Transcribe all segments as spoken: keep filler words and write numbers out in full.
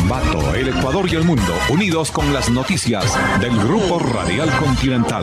Ambato, el Ecuador y el mundo, unidos con las noticias del Grupo Radial Continental.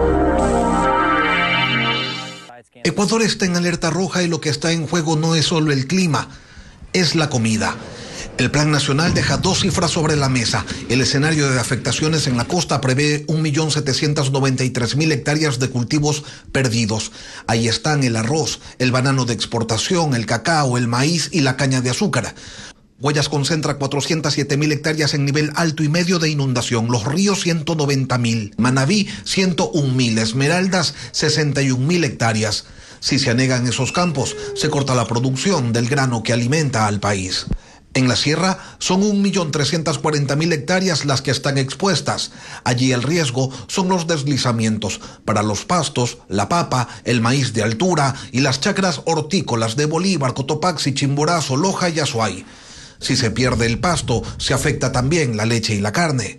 Ecuador está en alerta roja y lo que está en juego no es solo el clima, es la comida. El Plan Nacional deja dos cifras sobre la mesa. El escenario de afectaciones en la costa prevé un millón setecientos noventa y tres mil hectáreas de cultivos perdidos. Ahí están el arroz, el banano de exportación, el cacao, el maíz y la caña de azúcar. Guayas concentra cuatrocientas siete mil hectáreas en nivel alto y medio de inundación, Los Ríos ciento noventa mil, Manabí ciento un mil, Esmeraldas sesenta y un mil hectáreas. Si se anegan esos campos, se corta la producción del grano que alimenta al país. En la sierra son un millón trescientas cuarenta mil hectáreas las que están expuestas. Allí el riesgo son los deslizamientos para los pastos, la papa, el maíz de altura y las chacras hortícolas de Bolívar, Cotopaxi, Chimborazo, Loja y Azuay. Si se pierde el pasto, se afecta también la leche y la carne.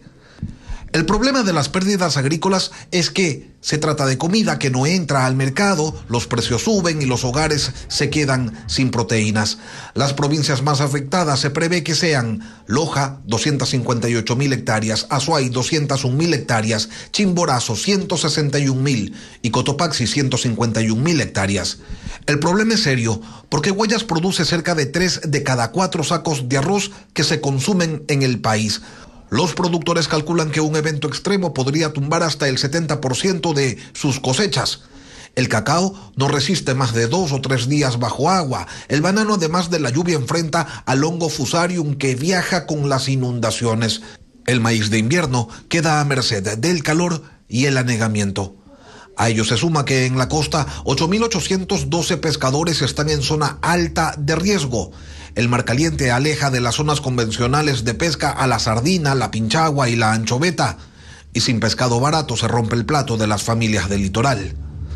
El problema de las pérdidas agrícolas es que se trata de comida que no entra al mercado, los precios suben y los hogares se quedan sin proteínas. Las provincias más afectadas se prevé que sean Loja, doscientas cincuenta y ocho mil hectáreas, Azuay, doscientas un mil hectáreas, Chimborazo, ciento sesenta y un mil y Cotopaxi, ciento cincuenta y un mil hectáreas. El problema es serio porque Guayas produce cerca de tres de cada cuatro sacos de arroz que se consumen en el país. Los productores calculan que un evento extremo podría tumbar hasta el setenta por ciento de sus cosechas. El cacao no resiste más de dos o tres días bajo agua. El banano, además de la lluvia, enfrenta al hongo fusarium que viaja con las inundaciones. El maíz de invierno queda a merced del calor y el anegamiento. A ello se suma que en la costa ocho mil ochocientos doce pescadores están en zona alta de riesgo. El mar caliente aleja de las zonas convencionales de pesca a la sardina, la pinchagua y la anchoveta. Y sin pescado barato se rompe el plato de las familias del litoral.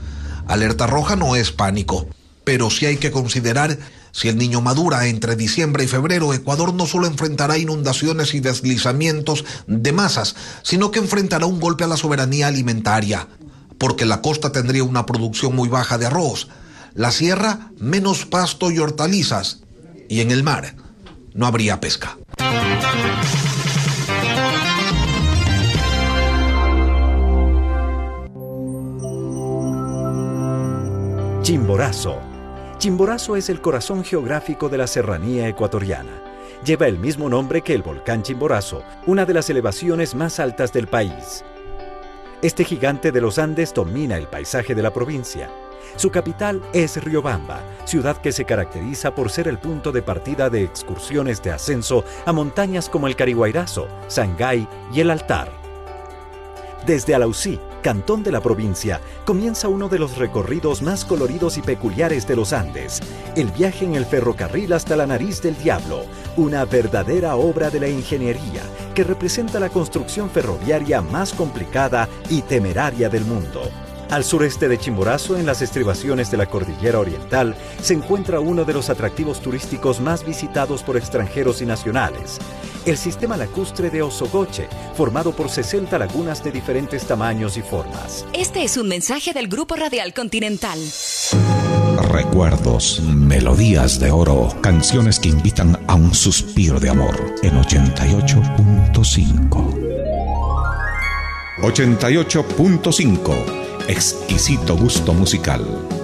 Alerta roja no es pánico, pero sí hay que considerar si el Niño madura entre diciembre y febrero, Ecuador no solo enfrentará inundaciones y deslizamientos de masas, sino que enfrentará un golpe a la soberanía alimentaria, porque la costa tendría una producción muy baja de arroz, la sierra menos pasto y hortalizas, y en el mar no habría pesca. Chimborazo. Chimborazo es el corazón geográfico de la serranía ecuatoriana. Lleva el mismo nombre que el volcán Chimborazo, una de las elevaciones más altas del país. Este gigante de los Andes domina el paisaje de la provincia. Su capital es Riobamba, ciudad que se caracteriza por ser el punto de partida de excursiones de ascenso a montañas como el Cariguairazo, Sangay y el Altar. Desde Alausí, cantón de la provincia, comienza uno de los recorridos más coloridos y peculiares de los Andes, el viaje en el ferrocarril hasta la Nariz del Diablo, una verdadera obra de la ingeniería que representa la construcción ferroviaria más complicada y temeraria del mundo. Al sureste de Chimborazo, en las estribaciones de la Cordillera Oriental, se encuentra uno de los atractivos turísticos más visitados por extranjeros y nacionales, el sistema lacustre de Osogoche, formado por sesenta lagunas de diferentes tamaños y formas. Este es un mensaje del Grupo Radial Continental. Recuerdos, melodías de oro, canciones que invitan a un suspiro de amor en ochenta y ocho punto cinco. ochenta y ocho punto cinco. Exquisito gusto musical.